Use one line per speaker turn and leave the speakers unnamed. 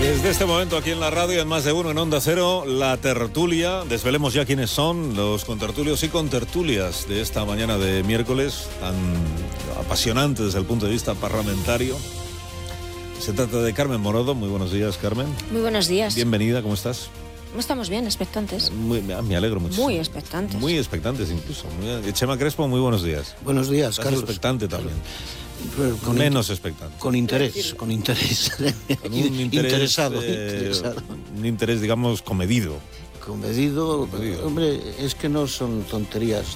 Desde este momento aquí en la radio, en Más de Uno, en Onda Cero, la tertulia. Desvelemos ya quiénes son los contertulios y contertulias de esta mañana de miércoles, tan apasionante desde el punto de vista parlamentario. Se trata de Carmen Morodo. Muy buenos días, Carmen.
Muy buenos días.
Bienvenida, ¿cómo estás?
Estamos bien, expectantes.
Me alegro mucho.
Muy expectantes.
Muy expectantes incluso. Chema Crespo, muy buenos días.
Buenos días,
Estás
Carlos.
expectante también. Menos expectante.
Con interés.
Con un interés,
interesado.
Un interés, digamos, comedido.
Comedido. Hombre, es que no son tonterías